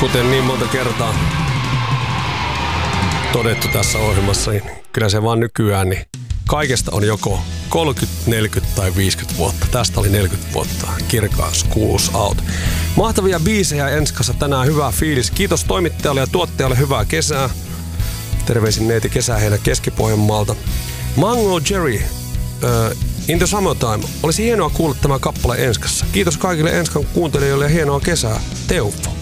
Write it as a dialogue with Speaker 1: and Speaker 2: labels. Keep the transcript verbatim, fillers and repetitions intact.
Speaker 1: Kuten niin monta kertaa todettu tässä ohjelmassa, niin kyllä se vaan nykyään, niin kaikesta on joko kolmekymmentä, neljäkymmentä tai viisikymmentä vuotta. Tästä oli neljäkymmentä vuotta. Kirkas kuulus out. Mahtavia biisejä Enskassa tänään, hyvää fiilis. Kiitos toimittajalle ja tuottajalle, hyvää kesää. Terveisin neiti Kesäheinä Keski-Pohjanmaalta. Mango Jerry, uh, In the Summertime. Olisi hienoa kuulla tämä kappale Enskassa. Kiitos kaikille Enskan kuuntelijoille ja hienoa kesää. Teufo.